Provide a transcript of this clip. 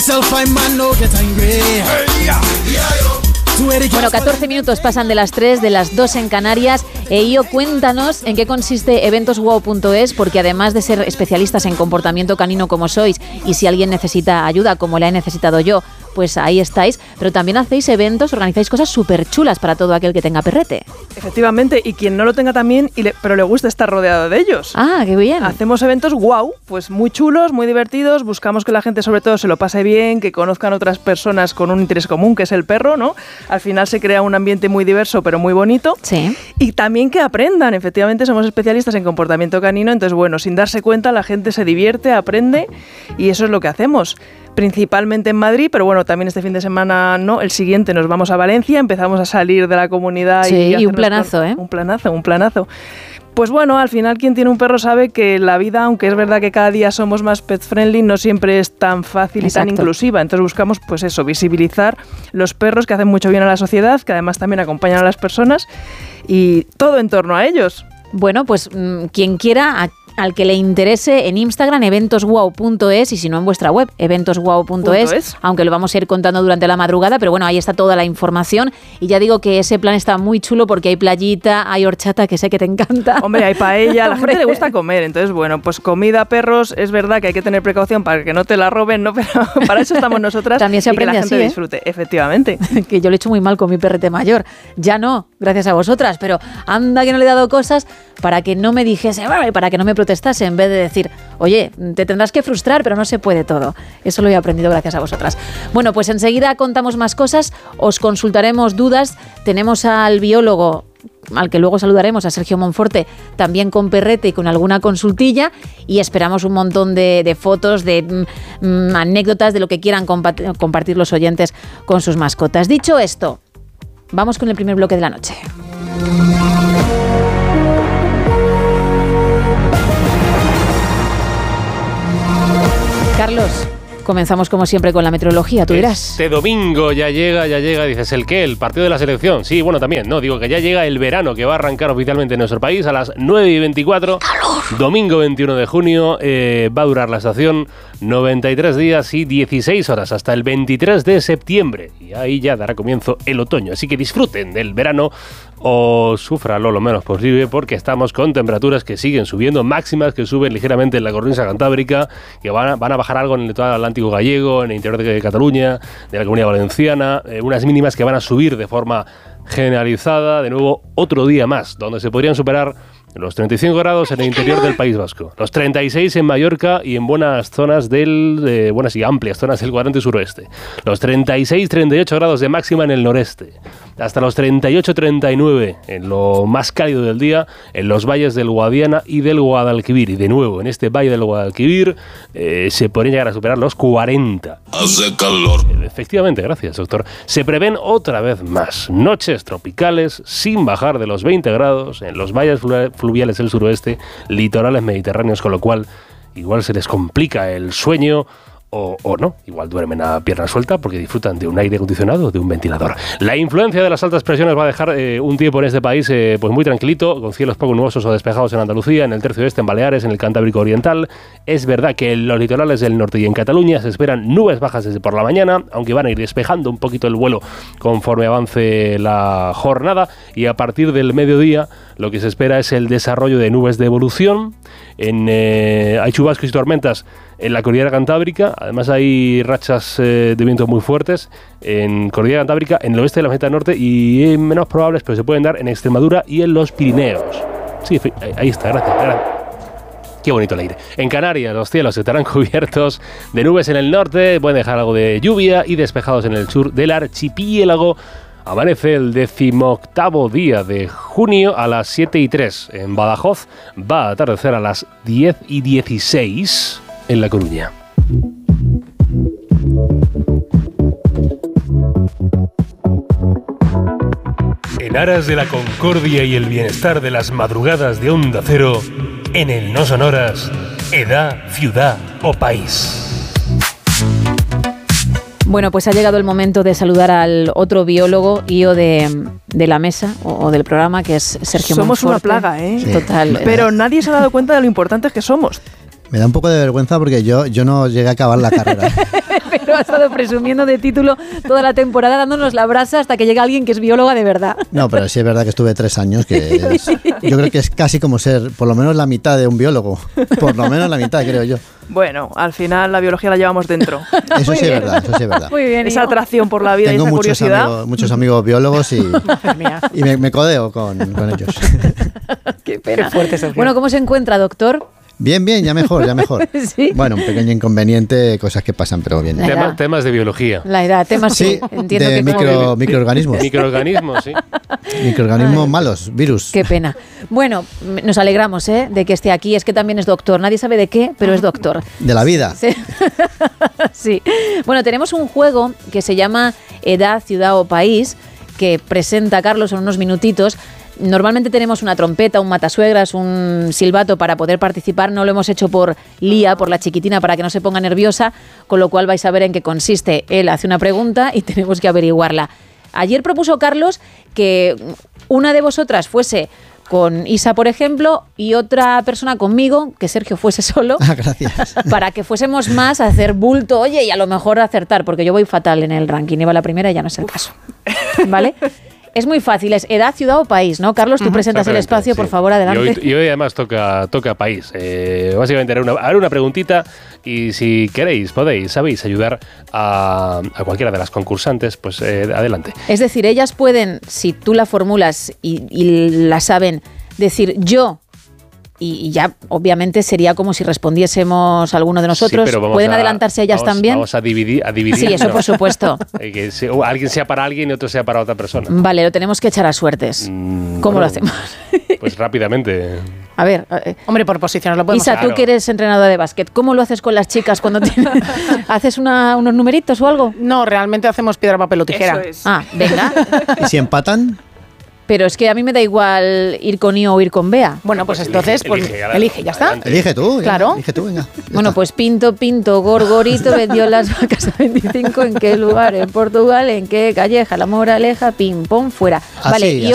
Bueno, 14 minutos pasan de las 3, de las 2 en Canarias. Io, cuéntanos en qué consiste eventoswow.es, porque además de ser especialistas en comportamiento canino como sois, y si alguien necesita ayuda como la he necesitado yo, pues ahí estáis, pero también hacéis eventos, organizáis cosas súper chulas para todo aquel que tenga perrete. Efectivamente, y quien no lo tenga también, pero le gusta estar rodeado de ellos. Ah, qué bien. Hacemos eventos wow, pues muy chulos, muy divertidos, buscamos que la gente sobre todo se lo pase bien, que conozcan otras personas con un interés común, que es el perro, ¿no? Al final se crea un ambiente muy diverso, pero muy bonito. Sí. Y también que aprendan, efectivamente somos especialistas en comportamiento canino, entonces bueno, sin darse cuenta la gente se divierte, aprende, y eso es lo que hacemos. Principalmente en Madrid, pero bueno, también este fin de semana no, el siguiente nos vamos a Valencia, empezamos a salir de la comunidad. Sí, y un planazo, ¿eh? Un planazo. Pues bueno, al final quien tiene un perro sabe que la vida, aunque es verdad que cada día somos más pet friendly, no siempre es tan fácil. Exacto. Y tan inclusiva. Entonces buscamos, pues eso, visibilizar los perros que hacen mucho bien a la sociedad, que además también acompañan a las personas, y todo en torno a ellos. Bueno, pues quien quiera, al que le interese, en Instagram eventoswow.es, y si no en vuestra web eventoswow.es, aunque lo vamos a ir contando durante la madrugada, pero bueno, ahí está toda la información, y ya digo que ese plan está muy chulo porque hay playita, hay horchata, que sé que te encanta. Hombre, hay paella, a la gente le gusta comer, entonces bueno, pues comida, perros, es verdad que hay que tener precaución para que no te la roben, ¿no? Pero para eso estamos nosotras. También se aprende y que la gente así, disfrute, efectivamente. Que yo lo he hecho muy mal con mi perrete mayor, ya no, gracias a vosotras, pero anda que no le he dado cosas para que no me dijese, para que no me protestase, en vez de decir, oye, te tendrás que frustrar, pero no se puede todo. Eso lo he aprendido gracias a vosotras. Bueno, pues enseguida contamos más cosas, os consultaremos dudas, tenemos al biólogo, al que luego saludaremos, a Sergio Monforte, también con perrete y con alguna consultilla, y esperamos un montón de fotos, de anécdotas, de lo que quieran compartir los oyentes con sus mascotas. Dicho esto, vamos con el primer bloque de la noche. Carlos, comenzamos como siempre con la meteorología, tú dirás. Este domingo ya llega, dices, ¿el qué? ¿El partido de la selección? Sí, bueno, también, no, digo que ya llega el verano, que va a arrancar oficialmente en nuestro país a las 9:24. ¡Calor! Domingo 21 de junio, va a durar la estación 93 días y 16 horas, hasta el 23 de septiembre. Y ahí ya dará comienzo el otoño, así que disfruten del verano o súfralo lo menos posible, porque estamos con temperaturas que siguen subiendo, máximas que suben ligeramente en la cornisa cantábrica, que van a bajar algo en el litoral atlántico gallego, en el interior de Cataluña, de la Comunidad Valenciana, unas mínimas que van a subir de forma generalizada, de nuevo otro día más, donde se podrían superar los 35 grados en el interior del País Vasco, los 36 en Mallorca y en buenas zonas buenas y amplias zonas del cuadrante suroeste, los 36-38 grados de máxima en el noreste, hasta los 38-39 en lo más cálido del día en los valles del Guadiana y del Guadalquivir, y de nuevo en este valle del Guadalquivir se podrían llegar a superar los 40. Hace calor. Efectivamente, gracias, doctor. Se prevén otra vez más noches tropicales sin bajar de los 20 grados en los valles fluviales del suroeste, litorales mediterráneos, con lo cual igual se les complica el sueño o no, igual duermen a pierna suelta porque disfrutan de un aire acondicionado, de un ventilador. La influencia de las altas presiones va a dejar un tiempo en este país pues muy tranquilito, con cielos poco nubosos o despejados en Andalucía, en el tercio oeste, en Baleares, en el Cantábrico Oriental. Es verdad que en los litorales del norte y en Cataluña se esperan nubes bajas desde por la mañana, aunque van a ir despejando un poquito el vuelo conforme avance la jornada, y a partir del mediodía lo que se espera es el desarrollo de nubes de evolución. Hay chubascos y tormentas en la cordillera cantábrica, además hay rachas de viento muy fuertes en cordillera cantábrica, en el oeste de la meseta norte, y menos probables, pero se pueden dar en Extremadura y en los Pirineos. Sí, ahí está, gracias. Qué bonito el aire. En Canarias los cielos estarán cubiertos de nubes en el norte, pueden dejar algo de lluvia, y despejados en el sur del archipiélago. Amanece el 18º día de junio a las 7:03 en Badajoz. Va a atardecer a las 10:16 en La Coruña. En aras de la concordia y el bienestar de las madrugadas de Onda Cero, en el No Sonoras, edad, ciudad o país. Bueno, pues ha llegado el momento de saludar al otro biólogo, Io de la mesa o del programa, que es Sergio Monforte. Somos una plaga, ¿eh? Sí. Total. Pero nadie se ha dado cuenta de lo importantes que somos. Me da un poco de vergüenza porque yo no llegué a acabar la carrera. Pero ha estado presumiendo de título toda la temporada, dándonos la brasa hasta que llega alguien que es bióloga de verdad. No, pero sí es verdad que estuve 3 años, yo creo que es casi como ser por lo menos la mitad de un biólogo. Por lo menos la mitad, creo yo. Bueno, al final la biología la llevamos dentro. Eso sí es verdad, eso sí es verdad. Muy bien. Esa atracción por la vida Tengo y esa curiosidad. muchos amigos biólogos y me codeo con ellos. Qué pena. Qué fuerte, Sergio. Bueno, ¿cómo se encuentra, doctor? Bien, ya mejor. ¿Sí? Bueno, un pequeño inconveniente, cosas que pasan, pero bien. Temas de biología. La edad, temas Sí, entiendo de que como- microorganismos. Microorganismos, sí. Microorganismos malos, virus. Qué pena. Bueno, nos alegramos de que esté aquí. Es que también es doctor. Nadie sabe de qué, pero es doctor. De la vida. Sí. Sí. Bueno, tenemos un juego que se llama Edad, Ciudad o País, que presenta Carlos en unos minutitos. Normalmente tenemos una trompeta, un matasuegras, un silbato para poder participar. No lo hemos hecho por Lía, por la chiquitina, para que no se ponga nerviosa, con lo cual vais a ver en qué consiste. Él hace una pregunta y tenemos que averiguarla. Ayer propuso Carlos que una de vosotras fuese con Isa, por ejemplo, y otra persona conmigo, que Sergio fuese solo, Gracias. para que fuésemos más a hacer bulto, oye, y a lo mejor acertar, porque yo voy fatal en el ranking. Iba la primera y ya no es el caso. ¿Vale? Es muy fácil, es edad, ciudad o país, ¿no? Carlos, tú presentas el espacio, por favor, adelante. Y hoy además toca país. Básicamente haré una preguntita y si queréis, sabéis ayudar a cualquiera de las concursantes, pues adelante. Es decir, ellas pueden, si tú la formulas y la saben, decir yo, y ya obviamente sería como si respondiésemos alguno de nosotros. Sí, pero ¿Pueden adelantarse ellas también? Vamos a dividir. Sí, eso por supuesto. Que alguien sea para alguien y otro sea para otra persona. Vale, lo tenemos que echar a suertes. ¿Cómo Bueno, lo hacemos? Pues rápidamente. A ver, Hombre, por posiciones lo podemos Isa, hacer. tú que eres entrenadora de básquet, ¿cómo lo haces con las chicas cuando haces unos numeritos o algo? No, realmente hacemos piedra, papel o tijera. Eso es. Ah, venga. ¿Y si empatan? Pero es que a mí me da igual ir con I o ir con Bea. Bueno, pues entonces, elige, ya está. Adelante. Elige tú. Claro. Elige tú, venga. Bueno, pues Pinto, Gorgorito vendió las vacas a 25. ¿En qué lugar? En Portugal. ¿En qué calleja? La Moraleja, pim, pom, fuera. Ah, Vale, sí, y